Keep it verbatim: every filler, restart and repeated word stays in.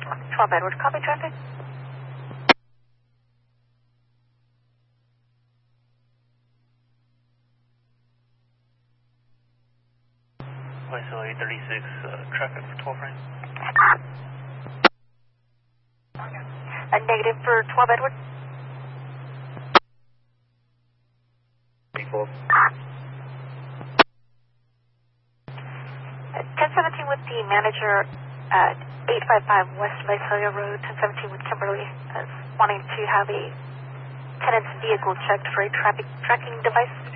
twelve Edward, copy traffic. Y S L eight thirty-six, uh, traffic for twelve frame. A negative for twelve Edward. Equal. ten seventeen with the manager at eight five five West Visalia Road, ten seventeen with Kimberly, uh, wanting to have a tenant's vehicle checked for a traffic tracking device.